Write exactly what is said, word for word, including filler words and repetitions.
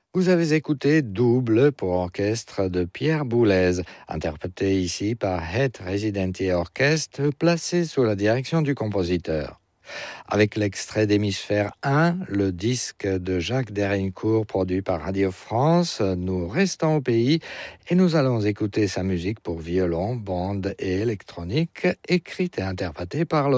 Vous avez écouté Double pour orchestre de Pierre Boulez, interprété ici par Het Residenti Orchestre, placé sous la direction du compositeur. Avec l'extrait d'Hémisphère un, le disque de Jacques Derincourt produit par Radio France, nous restons au pays et nous allons écouter sa musique pour violon, bande et électronique, écrite et interprétée par